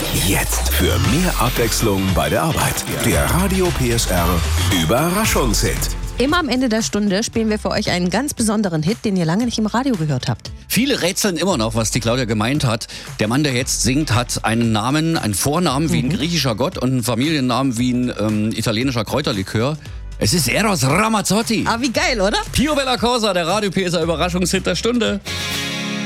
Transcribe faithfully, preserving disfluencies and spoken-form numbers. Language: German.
Jetzt für mehr Abwechslung bei der Arbeit. Der Radio P S R Überraschungshit. Immer am Ende der Stunde spielen wir für euch einen ganz besonderen Hit, den ihr lange nicht im Radio gehört habt. Viele rätseln immer noch, was die Claudia gemeint hat. Der Mann, der jetzt singt, hat einen Namen, einen Vornamen wie ein griechischer Gott und einen Familiennamen wie ein ähm, italienischer Kräuterlikör. Es ist Eros Ramazzotti. Ah, wie geil, oder? Pio Bella Cosa, der Radio P S R Überraschungshit der Stunde.